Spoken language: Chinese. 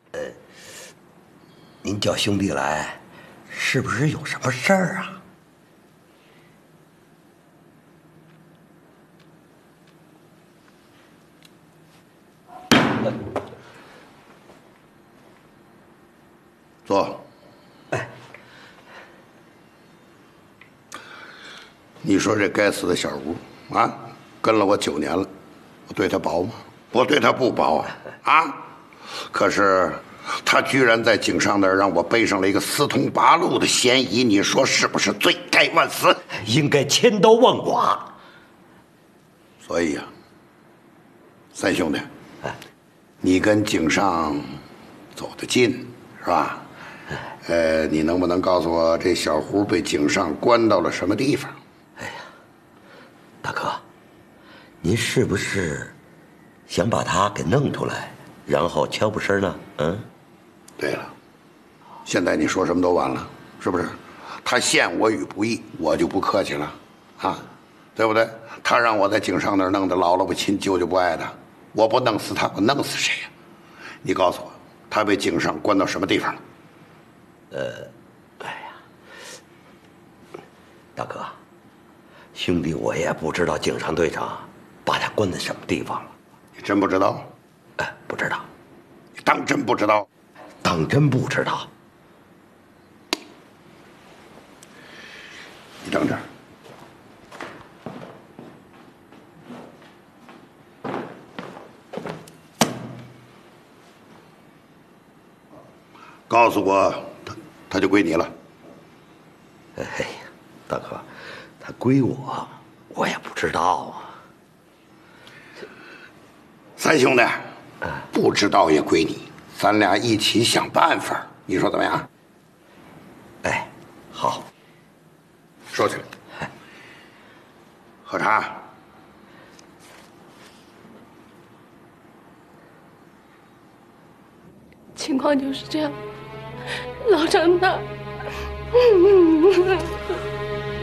您叫兄弟来，是不是有什么事儿啊？ 坐。你说这该死的小吴啊，跟了我9年了，我对他薄吗？我对他不薄啊！可是他居然在井上那儿让我背上了一个私通八路的嫌疑，你说是不是罪该万死？ 应该千刀万剐。 所以呀，三兄弟，你跟井上走得近是吧？你能不能告诉我这小胡被井上关到了什么地方？ 大哥，您是不是想把他给弄出来，然后悄不声呢？ 对了，现在你说什么都晚了，是不是？他陷我于不义，我就不客气了，啊，对不对？他让我在井上那儿弄得姥姥不亲，舅舅不爱的，我不弄死他，我弄死谁呀？你告诉我，他被井上关到什么地方了？ 大哥，兄弟我也不知道井上队长把他关在什么地方了。 你真不知道？ 不知道。 你当真不知道？ 当真不知道。 你等着。告诉我，他就归你了。 哎呀，大哥，他归我，我也不知道啊。 三兄弟，不知道也归你，咱俩一起想办法，你说怎么样？ 好。 说去。喝茶。 情况就是这样，老张他。